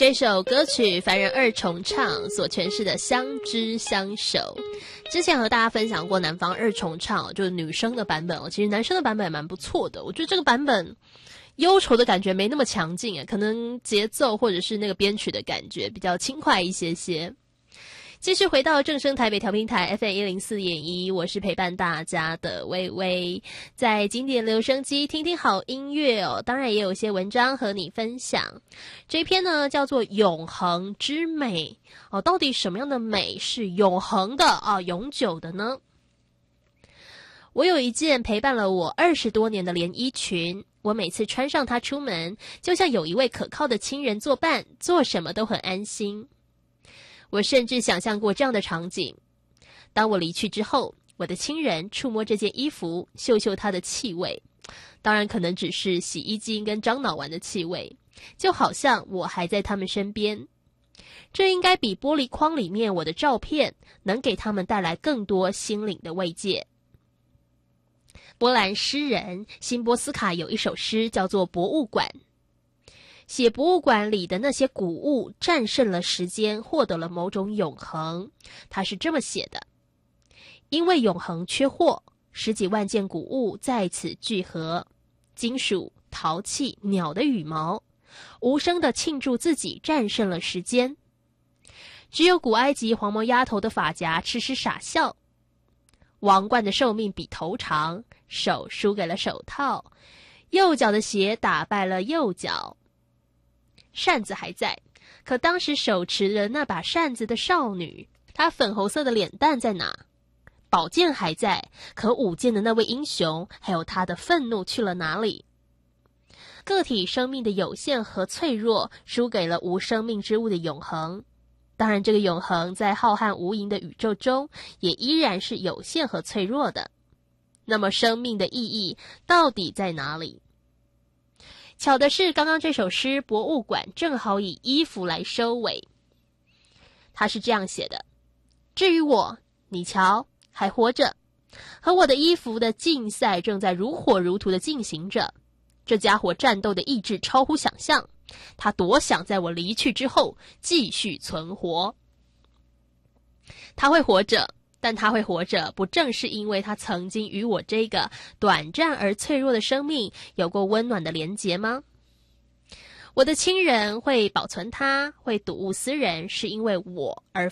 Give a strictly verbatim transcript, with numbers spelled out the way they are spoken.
这首歌曲凡人二重唱所诠释的相知相守，之前和大家分享过南方二重唱，就是女生的版本哦，其实男生的版本也蛮不错的。我觉得这个版本忧愁的感觉没那么强劲诶，可能节奏或者是那个编曲的感觉比较轻快一些些。继续回到正声台北调频台 F M 一零四点一，我是陪伴大家的微微，在经典留声机听听好音乐哦，当然也有一些文章和你分享。这一篇呢叫做永恒之美哦，到底什么样的美是永恒的啊、哦，永久的呢？我有一件陪伴了我二十多年的连衣裙，我每次穿上它出门，就像有一位可靠的亲人作伴，做什么都很安心。我甚至想象过这样的场景，当我离去之后，我的亲人触摸这件衣服，嗅嗅它的气味，当然可能只是洗衣精跟樟脑丸的气味，就好像我还在他们身边。这应该比玻璃框里面我的照片能给他们带来更多心灵的慰藉。波兰诗人辛波斯卡有一首诗叫做《博物馆》，写博物馆里的那些古物战胜了时间，获得了某种永恒。他是这么写的：因为永恒缺货，十几万件古物在此聚合，金属、陶器、鸟的羽毛，无声地庆祝自己战胜了时间。只有古埃及黄毛丫头的发夹痴痴傻笑，王冠的寿命比头长，手输给了手套，右脚的鞋打败了右脚。扇子还在，可当时手持着那把扇子的少女，她粉红色的脸蛋在哪？宝剑还在，可舞剑的那位英雄，还有他的愤怒去了哪里？个体生命的有限和脆弱，输给了无生命之物的永恒。当然，这个永恒在浩瀚无垠的宇宙中，也依然是有限和脆弱的。那么，生命的意义到底在哪里？巧的是，刚刚这首诗《博物馆》正好以衣服来收尾。他是这样写的：至于我，你瞧，还活着，和我的衣服的竞赛正在如火如荼地进行着。这家伙战斗的意志超乎想象，他多想在我离去之后继续存活。他会活着，但他会活着，不正是因为他曾经与我这个短暂而脆弱的生命有过温暖的连结吗？我的亲人会保存他，会睹物思人，是因为我而